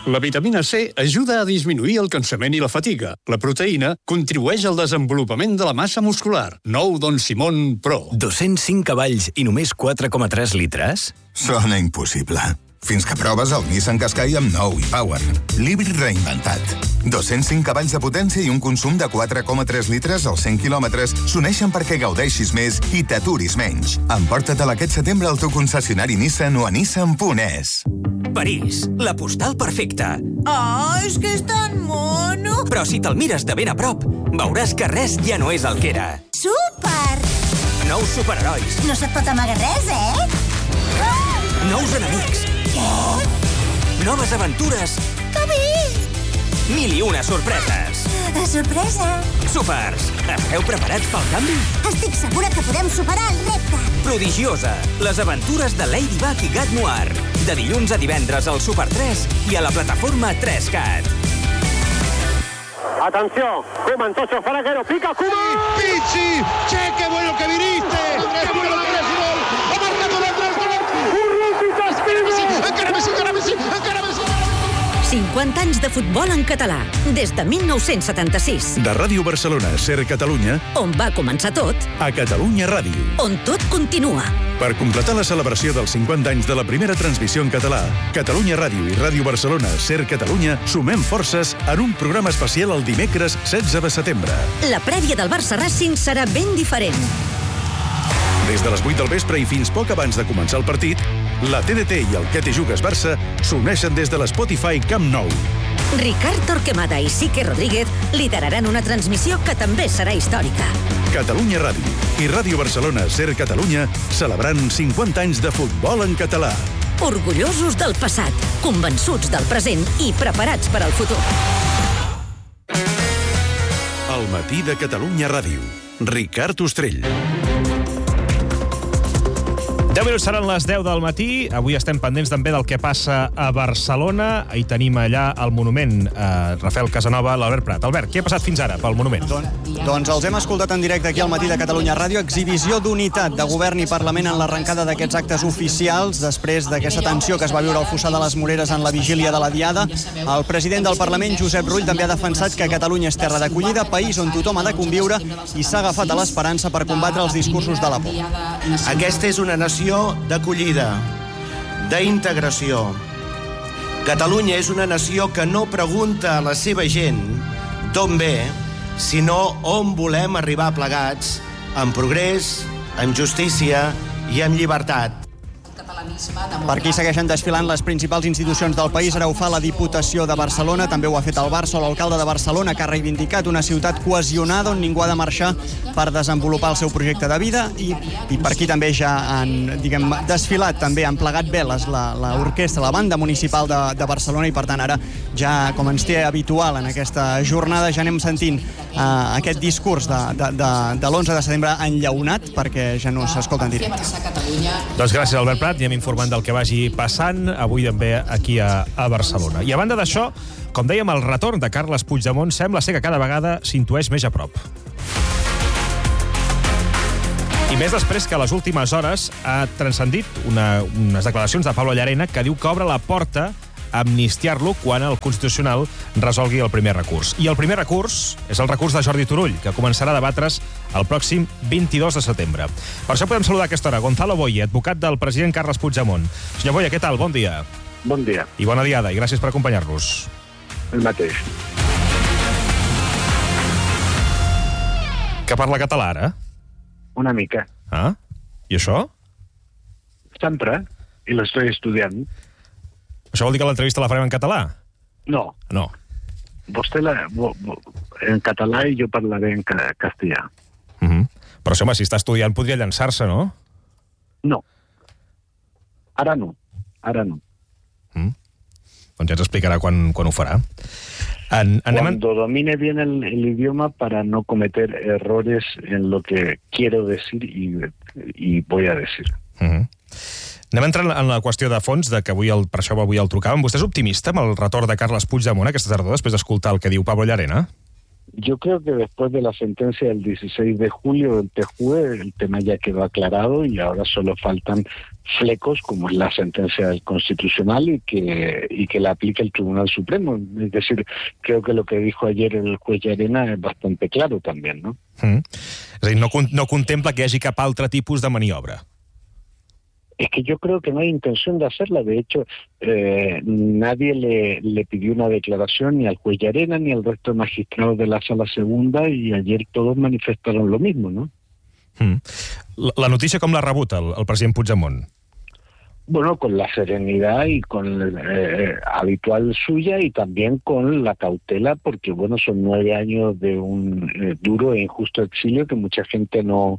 La vitamina C ajuda a disminuir el cansament i la fatiga. La proteïna contribueix al desenvolupament de la massa muscular. Nou Don Simón Pro. 205 cavalls i només 4,3 litres? Sona impossible. Fins que proves el Nissan Qashqai amb nou e-Power. L'híbrid reinventat. 205 cavalls de potència i un consum de 4,3 litres als 100 quilòmetres s'uneixen perquè gaudeixis més i t'aturis menys. Emporta-te'l aquest setembre al teu concessionari Nissan o a nissan.es. París, la postal perfecta. Oh, és que és tan mono! Però si te'l mires de ben a prop, veuràs que res ja no és el que era. Súper! Nous superherois. No se't pot amagar res, Nous enemics. Què? Noves aventures. Que bé! 1001 sorpreses. Sorpresa! Supers, esteu preparats pel canvi? Estic segura que podem superar el repte. Prodigiosa, les aventures de Ladybug i Gat Noir. De dilluns a divendres al Super 3 i a la plataforma 3Cat. Atención, Koeman, Tocho, Faraguero, pica Koeman. Pizzi, che, qué bueno que viniste. Qué bueno que eres gol. Ha marcado el Andrés Gol. Encara Messi. 50 anys de futbol en català, des de 1976. De Ràdio Barcelona, Ser Catalunya, On va començar tot, a Catalunya Ràdio. on tot continua. Per completar la celebració dels 50 anys de la primera transmissió en català, Catalunya Ràdio i Ràdio Barcelona, Ser Catalunya, sumem forces en un programa especial el dimecres 16 de setembre. La prèvia del Barça Racing serà ben diferent. Des de les 8 del vespre i fins poc abans de començar el partit, la TDT i el Que te jugues Barça s'uneixen des de l'Spotify Camp Nou. Ricard Torquemada i Sique Rodríguez lideraran una transmissió que també serà històrica. Catalunya Ràdio i Ràdio Barcelona, Ser Catalunya, celebrant 50 anys de futbol en català. Orgullosos del passat, convençuts del present i preparats per al futur. El matí de Catalunya Ràdio. Ricard Ostrell. 10 minuts seran les 10 del matí. Avui estem pendents també del que passa a Barcelona. Hi tenim allà el monument Rafael Casanova, l'Albert Prat. Albert, què ha passat fins ara pel monument? Doncs els hem escoltat en directe aquí al matí de Catalunya Ràdio. Exhibició d'unitat de govern i Parlament en l'arrencada d'aquests actes oficials després d'aquesta tensió que es va viure al Fossar de les Moreres en la vigília de la Diada. El president del Parlament, Josep Rull, també ha defensat que Catalunya és terra d'acollida, país on tothom ha de conviure, i s'ha agafat a l'esperança per combatre els discursos de la por. Aquesta és una nació d'acollida, d'integració. Catalunya és una nació que no pregunta a la seva gent d'on ve, sinó on volem arribar plegats, amb progrés, amb justícia i amb llibertat. Per aquí segueixen desfilant les principals institucions del país. Ara ho fa la Diputació de Barcelona, també ho ha fet el Barça o l'alcalde de Barcelona, que ha reivindicat una ciutat cohesionada on ningú ha de marxar per desenvolupar el seu projecte de vida, i per aquí també ja han, desfilat, també han plegat veles l'orquestra, la banda municipal de Barcelona, i per tant ara ja, com ens té habitual en aquesta jornada, ja anem sentint aquest discurs de l'11 de setembre enllaunat, perquè ja no s'escolta en directe. Doncs gràcies, Albert Prat. Anem informant del que vagi passant avui també aquí a Barcelona. I a banda d'això, com dèiem, el retorn de Carles Puigdemont sembla ser que cada vegada s'intueix més a prop. I més després que a les últimes hores ha transcendit unes declaracions de Pablo Llarena que diu que obre la porta a amnistiar-lo quan el Constitucional resolgui el primer recurs. I el primer recurs és el recurs de Jordi Turull, que començarà a debatre's el pròxim 22 de setembre. Per això podem saludar a aquesta hora Gonzalo Boye, advocat del president Carles Puigdemont. Senyor Boye, què tal? Bon dia. Bon dia. I bona diada, i gràcies per acompanyar-nos. El mateix. Que parla català, ara? Una mica. Ah? I això? Sempre. I l'estic estudiant. Això vol dir que l'entrevista la farem en català? No. No. Vostè en català i jo parlaré en castellà. Però, home, si està estudiant podria llançar-se, no? No. Ara no. Doncs ja ens explicarà quan ho farà. Cuando domine bien el idioma para no cometer errores en lo que quiero decir y voy a decir. Anem entrant en la qüestió de fons, de que per això avui el trucàvem. Vostè és optimista amb el retorn de Carles Puigdemont aquesta tardor, després d'escoltar el que diu Pablo Llarena? Yo creo que después de la sentencia del 16 de julio del TJUE, el tema ya quedó aclarado y ahora solo faltan flecos, como es la sentencia del Constitucional, y que la aplique el Tribunal Supremo. Es decir, creo que lo que dijo ayer el juez Llarena es bastante claro también, ¿no? És a dir, no contempla que hi hagi cap altre tipus de maniobra. Es que yo creo que no hay intención de hacerla. De hecho, nadie le pidió una declaración ni al juez Llarena ni al resto de magistrados de la Sala Segunda, y ayer todos manifestaron lo mismo, ¿no? La notícia com l'ha rebut el president Puigdemont? Bueno, con la serenidad y con habitual suya, y también con la cautela, porque bueno, son 9 años de un duro e injusto exilio que mucha gente no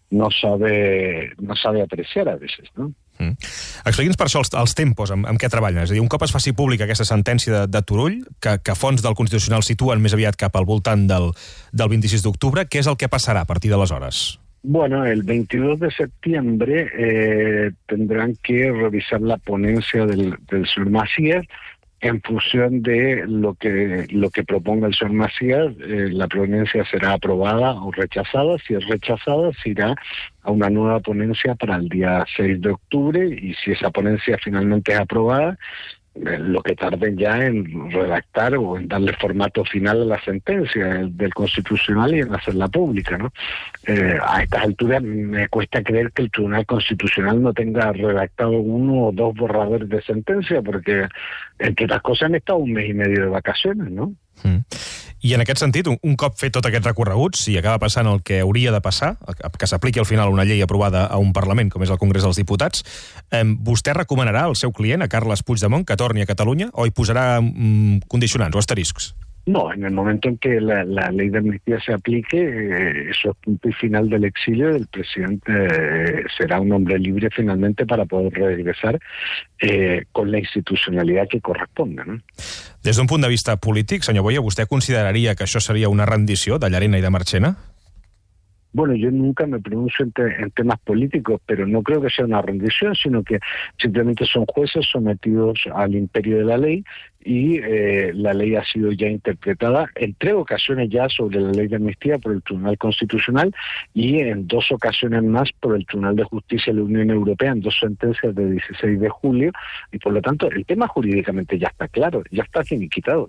sabe apreciar a veces, ¿no? Expliqui'ns per això els tempos amb què treballen. És a dir, un cop es faci pública aquesta sentència de Turull, que fons del Constitucional situen més aviat cap al voltant del 26 d'octubre, què és el que passarà a partir d'aleshores? Bueno, el 22 de septiembre tendrán que revisar la ponencia del señor Macías. En función de lo que proponga el señor Macías, la ponencia será aprobada o rechazada. Si es rechazada, se irá a una nueva ponencia para el día 6 de octubre, y si esa ponencia finalmente es aprobada, lo que tarden ya en redactar o en darle formato final a la sentencia del Constitucional y en hacerla pública, ¿no? A estas alturas me cuesta creer que el Tribunal Constitucional no tenga redactado 1 o 2 borradores de sentencia, porque entre otras cosas han estado 1 mes y medio de vacaciones, ¿no? I en aquest sentit, un cop fet tot aquest recorregut, si acaba passant el que hauria de passar, que s'apliqui al final una llei aprovada a un Parlament, com és el Congrés dels Diputats, vostè recomanarà al seu client, a Carles Puigdemont, que torni a Catalunya, o hi posarà condicionants o asteriscs? No, en el momento en que la ley de amnistía se aplique, eso es punto y final del exilio. El presidente será un hombre libre finalmente para poder regresar con la institucionalidad que corresponda, ¿no? Des d'un punt de vista polític, senyor Boya, vostè consideraria que això seria una rendició de Llarena i de Marchena? Bueno, yo nunca me pronuncio en temas políticos, pero no creo que sea una rendición, sino que simplemente son jueces sometidos al imperio de la ley, y la ley ha sido ya interpretada en 3 ocasiones ya sobre la ley de amnistía por el Tribunal Constitucional, y en 2 ocasiones más por el Tribunal de Justicia de la Unión Europea, en 2 sentencias de 16 de julio, y por lo tanto el tema jurídicamente ya está claro, ya está finiquitado.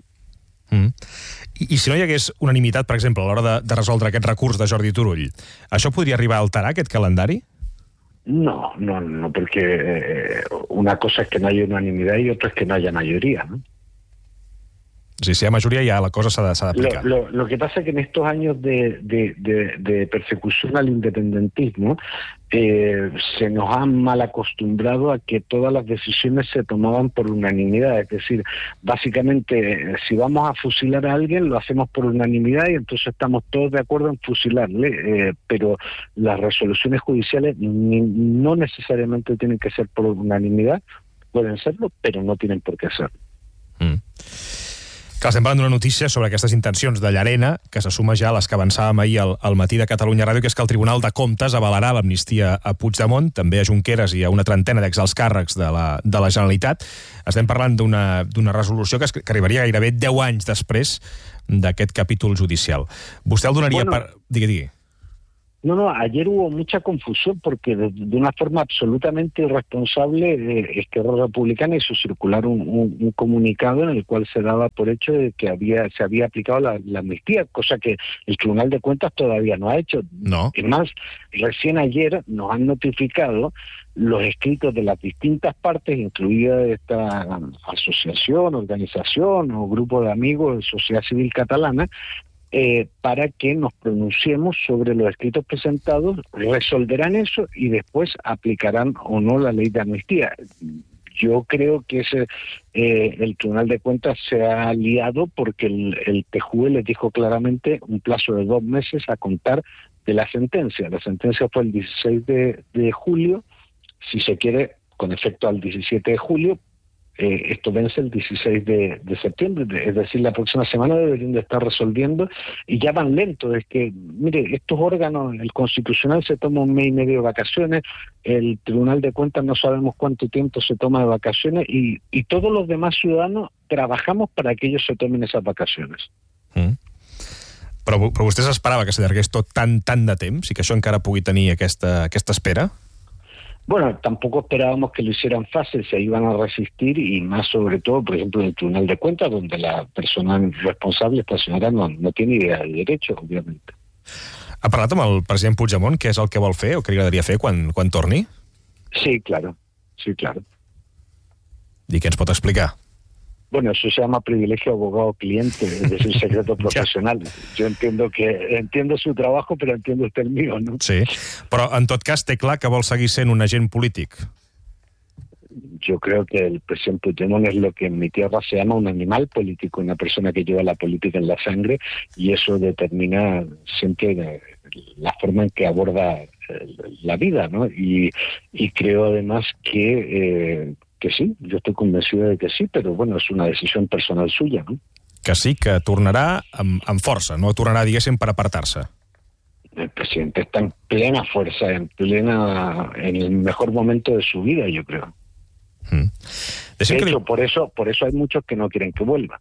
I si no hi hagués unanimitat, per exemple, a l'hora de resoldre aquest recurs de Jordi Turull, això podria arribar a alterar aquest calendari? No, porque una cosa es que no haya unanimidad y otra es que no haya mayoría, ¿no? Si hay mayoría, ya la cosa se ha de aplicar. Lo que pasa es que en estos años de persecución al independentismo se nos han mal acostumbrado a que todas las decisiones se tomaban por unanimidad. Es decir, básicamente, si vamos a fusilar a alguien, lo hacemos por unanimidad, y entonces estamos todos de acuerdo en fusilarle, pero las resoluciones judiciales no necesariamente tienen que ser por unanimidad, pueden serlo, pero no tienen por qué serlo. Clar, estem parlant d'una notícia sobre aquestes intencions de Llarena, que se suma ja a les que avançàvem ahir al matí de Catalunya Ràdio, que és que el Tribunal de Comptes avalarà l'amnistia a Puigdemont, també a Junqueras i a una trentena d'exalts càrrecs de la Generalitat. Estem parlant d'una resolució que arribaria gairebé 10 anys després d'aquest capítol judicial. Vostè el donaria per... Digui. No, ayer hubo mucha confusión porque de una forma absolutamente irresponsable Esquerra Republicana hizo circular un comunicado en el cual se daba por hecho de que se había aplicado la amnistía, cosa que el Tribunal de Cuentas todavía no ha hecho. No. Es más, recién ayer nos han notificado los escritos de las distintas partes, incluida esta asociación, organización o grupo de amigos de sociedad civil catalana, para que nos pronunciemos sobre los escritos presentados, resolverán eso y después aplicarán o no la ley de amnistía. Yo creo que el Tribunal de Cuentas se ha liado porque el TJUE les dijo claramente un plazo de 2 meses a contar de la sentencia. La sentencia fue el 16 de julio, si se quiere, con efecto al 17 de julio, esto vence el 16 de septiembre, es decir, la próxima semana deberían de estar resolviendo, y ya van lentos. Es que, mire, estos órganos, el Constitucional se toma 1 mes y medio de vacaciones, el Tribunal de Cuentas no sabemos cuánto tiempo se toma de vacaciones, y todos los demás ciudadanos trabajamos para que ellos se tomen esas vacaciones. Però vostè s'esperava que s'allargués tot tant de temps i que això encara pugui tenir aquesta espera? Bueno, tampoco esperábamos que lo hicieran fácil, se iban a resistir y más sobre todo, por ejemplo, en el Tribunal de Cuentas, donde la persona responsable, esta señora, no tiene idea de derecho, obviamente. Ha parlat amb el president Puigdemont, què és el que vol fer o què li agradaria fer quan torni? Sí, claro. I què ens pot explicar? Bueno, eso se llama privilegio abogado-cliente, es decir, secreto profesional. Yo entiendo su trabajo, pero entiendo usted el mío, ¿no? Sí, però en tot cas té clar que vol seguir sent un agent polític. Yo creo que el presidente Puigdemont es lo que en mi tierra se llama un animal político, una persona que lleva la política en la sangre, y eso determina siempre la forma en que aborda la vida, ¿no? Y creo además que sí, yo estoy convencido de que sí, pero bueno, es una decisión personal suya, ¿no? Que sí, que tornarà amb força, no tornarà, diguéssim, per apartar-se. El presidente está en plena fuerza, en el mejor momento de su vida, yo creo. De hecho, por eso hay muchos que no quieren que vuelva.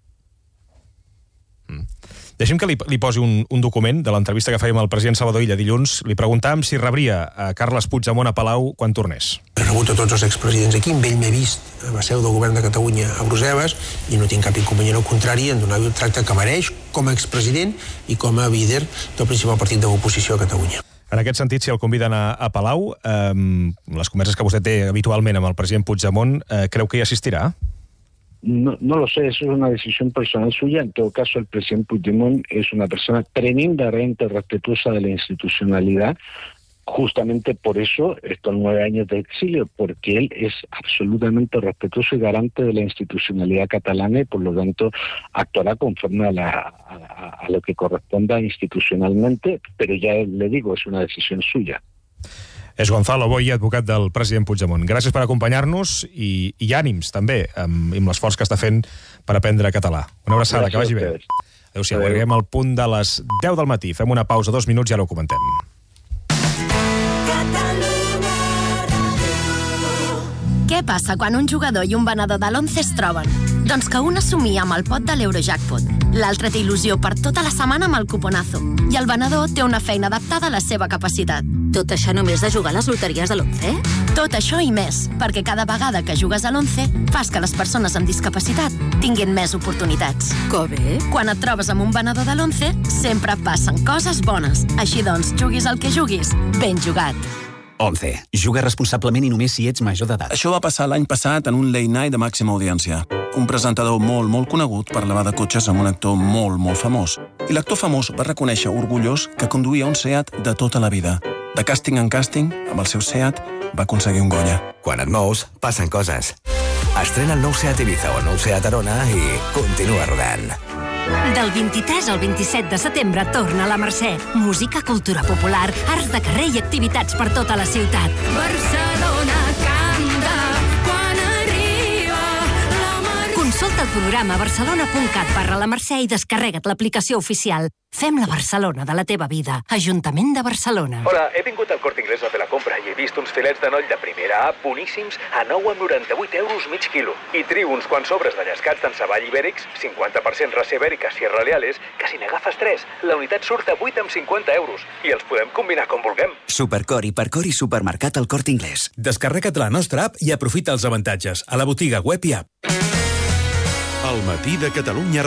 Deixi'm que li posi un document de l'entrevista que fèiem al president Salvador Illa dilluns. Li preguntàvem si rebria a Carles Puigdemont a Palau quan tornés. He rebut a tots els expresidents aquí, amb ell m'he vist a la seu del govern de Catalunya a Brussel·les i no tinc cap inconvenient, al contrari, en donar-li el tracte que mereix com a expresident i com a líder del principal partit de l'oposició a Catalunya. En aquest sentit, si el conviden a Palau, les converses que vostè té habitualment amb el president Puigdemont, creu que hi assistirà? No lo sé, eso es una decisión personal suya. En todo caso, el presidente Puigdemont es una persona tremendamente respetuosa de la institucionalidad. Justamente por eso, estos 9 años de exilio, porque él es absolutamente respetuoso y garante de la institucionalidad catalana y por lo tanto actuará conforme a lo que corresponda institucionalmente, pero ya le digo, es una decisión suya. És Gonzalo Boye, advocat del president Puigdemont. Gràcies per acompanyar-nos i ànims, també, amb l'esforç que està fent per aprendre català. Una abraçada, que vagi bé. Adéu-siau, arribem al punt de les 10 del matí. Fem una pausa 2 minuts i ara ho comentem. Què passa quan un jugador i un venedor de l'11 es troben? Doncs que un assumia amb el pot de l'Eurojackpot, l'altre té il·lusió per tota la setmana amb el cuponazo, i el venedor té una feina adaptada a la seva capacitat. Tot això només de jugar a les loteries de l'11? Tot això i més, perquè cada vegada que jugues a l'11 fas que les persones amb discapacitat tinguin més oportunitats. Que bé! Quan et trobes amb un venedor de l'11, sempre passen coses bones. Així doncs, juguis el que juguis, ben jugat. 11. Juga responsablement i només si ets major d'edat. Això va passar l'any passat en un late night de màxima audiència. Un presentador molt conegut parlava de cotxes amb un actor molt famós. I l'actor famós va reconèixer orgullós que conduïa un Seat de tota la vida. De càsting en càsting, amb el seu Seat, va aconseguir un Goya. Quan et mous, passen coses. Estrena el nou Seat Ibiza o el nou Seat Arona i continua rodant. Del 23 al 27 de setembre torna a la Mercè. Música, cultura popular, arts de carrer i activitats per tota la ciutat. Barcelona canta quan arriba la Mercè. Consulta el programa barcelona.cat/la Mercè i descarrega't l'aplicació oficial. Fem la Barcelona de la teva vida. Ajuntament de Barcelona. Hola, he vingut al Corte Inglés a fer la compra i he vist uns filets de noll de primera A boníssims a 9,98 € mig quilo. I trio uns quants sobres de llescats d'enceball ibèrics, 50% raça ibèrica Sierra Leales, que si n'agafes 3, la unitat surt a 8,50 €. I els podem combinar com vulguem. Supercor, Hipercor i Supermercat al Corte Inglés. Descarrega't la nostra app i aprofita els avantatges a la botiga web i app. Al matí de Catalunya